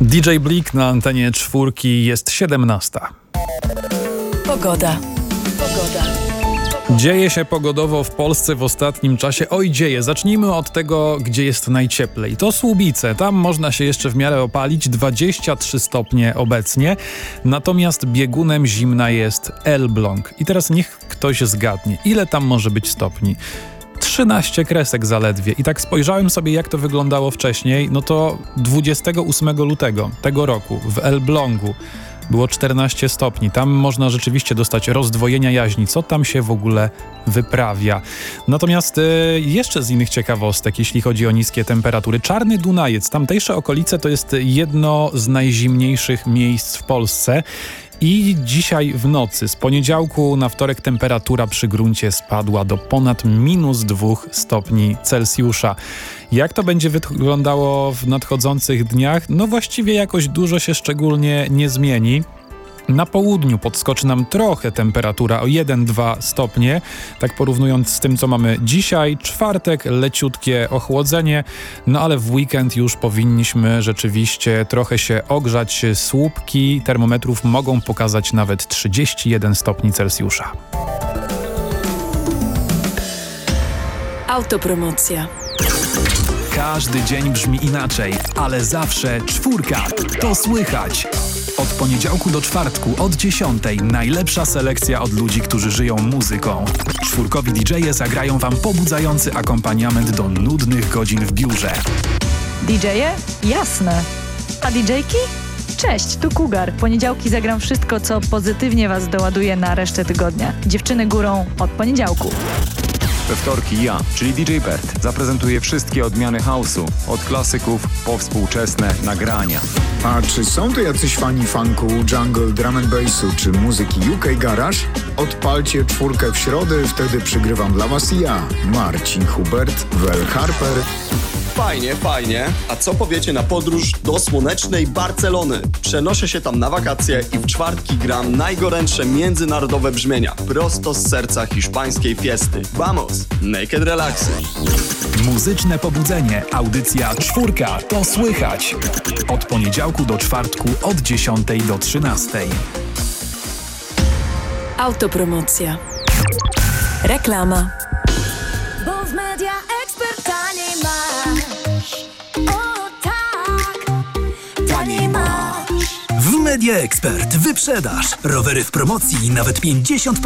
DJ Blik na antenie czwórki, jest 17. Pogoda. Dzieje się pogodowo w Polsce w ostatnim czasie. Oj, dzieje. Zacznijmy od tego, gdzie jest najcieplej. To Słubice. Tam można się jeszcze w miarę opalić. 23 stopnie obecnie. Natomiast biegunem zimna jest Elbląg. I teraz niech ktoś zgadnie, ile tam może być stopni. 13 kresek zaledwie. I tak spojrzałem sobie, jak to wyglądało wcześniej. No to 28 lutego tego roku w Elblągu było 14 stopni. Tam można rzeczywiście dostać rozdwojenia jaźni. Co tam się w ogóle wyprawia? Natomiast jeszcze z innych ciekawostek, jeśli chodzi o niskie temperatury. Czarny Dunajec, tamtejsze okolice to jest jedno z najzimniejszych miejsc w Polsce. I dzisiaj w nocy, z poniedziałku na wtorek, temperatura przy gruncie spadła do ponad -2 stopni Celsjusza. Jak to będzie wyglądało w nadchodzących dniach? No właściwie jakoś dużo się szczególnie nie zmieni. Na południu podskoczy nam trochę temperatura o 1-2 stopnie, tak porównując z tym, co mamy dzisiaj. Czwartek, leciutkie ochłodzenie, no ale w weekend już powinniśmy rzeczywiście trochę się ogrzać. Słupki termometrów mogą pokazać nawet 31 stopni Celsjusza. Autopromocja. Każdy dzień brzmi inaczej, ale zawsze czwórka. To słychać. Od poniedziałku do czwartku od 10:00 najlepsza selekcja od ludzi, którzy żyją muzyką. Czwórkowi DJ-e zagrają wam pobudzający akompaniament do nudnych godzin w biurze. DJ-e? Jasne. A DJ-ki? Cześć, tu Kugar. Poniedziałki zagram wszystko, co pozytywnie was doładuje na resztę tygodnia. Dziewczyny górą od poniedziałku. We wtorki ja, czyli DJ Bert, zaprezentuję wszystkie odmiany house'u, od klasyków po współczesne nagrania. A czy są tu jacyś fani funku, jungle, drum and bassu czy muzyki UK Garage? Odpalcie czwórkę w środę, wtedy przygrywam dla was ja, Marcin Hubert, Wel Harper. Fajnie. A co powiecie na podróż do słonecznej Barcelony? Przenoszę się tam na wakacje i w czwartki gram najgorętsze międzynarodowe brzmienia, prosto z serca hiszpańskiej fiesty. Vamos! Naked Relaxy. Muzyczne pobudzenie. Audycja czwórka. To słychać. Od poniedziałku do czwartku od 10:00 do 13:00. Autopromocja. Reklama. Bo w Media Expert taniej masz. O tak, taniej masz. W Media Expert wyprzedaż. Rowery w promocji nawet 50%.